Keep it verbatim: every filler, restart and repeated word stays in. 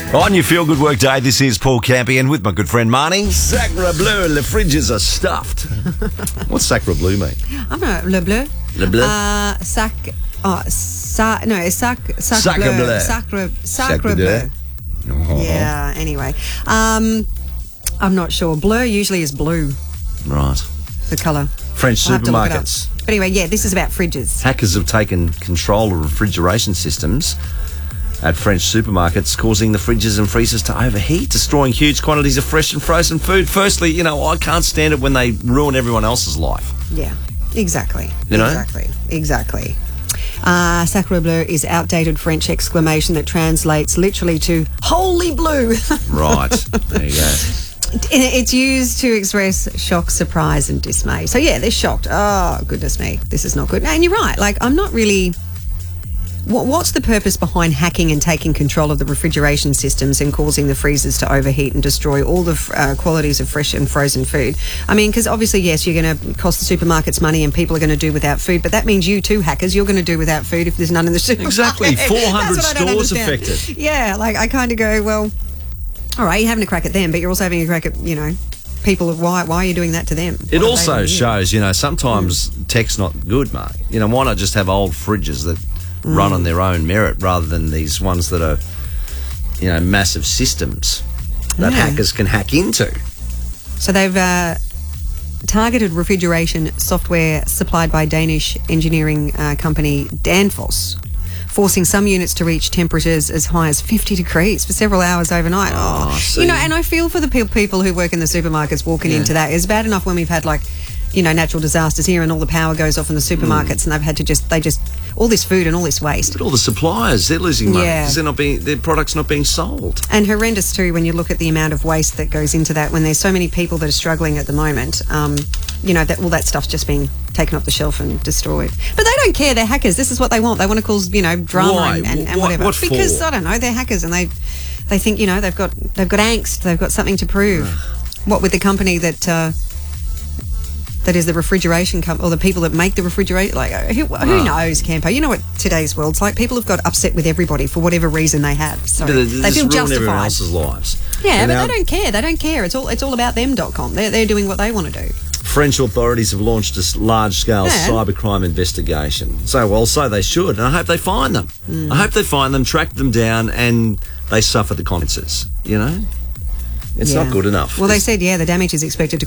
On your Feel Good Work Day, this is Paul Campion with my good friend Marnie. Sacre bleu, the fridges are stuffed. What's sacre bleu mean? I'm not le bleu. Le bleu? Uh, sac. Oh, sa, no, it's sac. Sac Sacre bleu. bleu. Sacre. Sacre Sacre bleu. bleu. Oh. Yeah. Anyway, um, I'm not sure. Bleu usually is blue. Right. The colour. French I'll have to look it up. supermarkets. But anyway, yeah, this is about fridges. Hackers have taken control of refrigeration systems at French supermarkets, causing the fridges and freezers to overheat, destroying huge quantities of fresh and frozen food. Firstly, you know, I can't stand it when they ruin everyone else's life. Yeah, exactly. You know? Exactly. Exactly. Uh, Sacre bleu is outdated French exclamation that translates literally to "holy blue." Right. There you go. It's used to express shock, surprise, and dismay. So yeah, they're shocked. Oh goodness me, this is not good. And you're right. Like, I'm not really. What, what's the purpose behind hacking and taking control of the refrigeration systems and causing the freezers to overheat and destroy all the uh, qualities of fresh and frozen food? I mean, because obviously, yes, you're going to cost the supermarkets money and people are going to do without food, but that means you too, hackers, you're going to do without food if there's none in the supermarket. Exactly. four hundred That's what I don't stores understand. affected. Yeah, like I kind of go, well, all right, you're having a crack at them, but you're also having a crack at, you know, people. Of why, why are you doing that to them? It What are also they doing? shows, you know, sometimes mm. tech's not good, Mark. You know, why not just have old fridges that mm. run on their own merit rather than these ones that are, you know, massive systems that yeah. hackers can hack into? So they've uh, targeted refrigeration software supplied by Danish engineering uh, company Danfoss, forcing some units to reach temperatures as high as fifty degrees for several hours overnight. Oh, oh. You know, and I feel for the pe- people who work in the supermarkets walking yeah. into that. It's bad enough when we've had, like, you know, natural disasters here and all the power goes off in the supermarkets mm. and they've had to just, they just, all this food and all this waste. But all the suppliers, they're losing money Yeah. because they're not being, their product's not being sold. And horrendous too when you look at the amount of waste that goes into that when there's so many people that are struggling at the moment. Um, you know, that all that stuff's just being taken off the shelf and destroyed. But they don't care. They're hackers. This is what they want. They want to cause, you know, drama Why? and, and, and What- whatever. what for? Because, I don't know, they're hackers and they they think, you know, they've got they've got angst. They've got something to prove. What with the company that... Uh, that is the refrigeration company, or the people that make the refrigerator. Like, who, who knows, Campo? You know what today's world's like. People have got upset with everybody for whatever reason they have. So But they, they just feel ruin justified. everyone else's lives. Yeah, And but now they don't care. They don't care. It's all it's all about them dot com. They're, they're doing what they want to do. French authorities have launched a large-scale Yeah. cybercrime investigation. So, well, so they should. And I hope they find them. Mm. I hope they find them, track them down, and they suffer the consequences, you know? It's Yeah. not good enough. Well, they It's- said, yeah, the damage is expected to